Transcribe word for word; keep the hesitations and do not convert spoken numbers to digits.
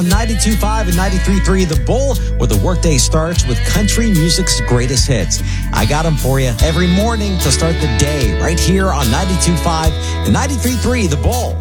ninety-two point five and ninety-three point three The Bull, where the workday starts with country music's greatest hits. I got them for you every morning to start the day right here on ninety-two point five and ninety-three point three The Bull.